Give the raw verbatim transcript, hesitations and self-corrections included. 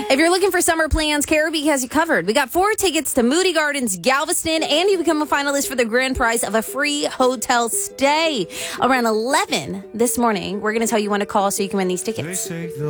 If you're looking for summer plans, Caribbean has you covered. We got four tickets to Moody Gardens, Galveston, and you become a finalist for the grand prize of a free hotel stay. Around eleven this morning, we're going to tell you when to call so you can win these tickets.